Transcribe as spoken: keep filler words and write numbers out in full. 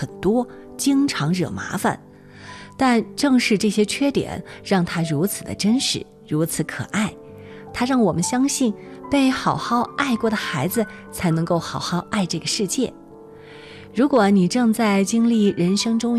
很多，经常惹麻烦。但正是这些缺点让他如此的真实，如此可爱。他让我们相信，被好好爱过的孩子才能够好好爱这个世界。如果你正在经历人生中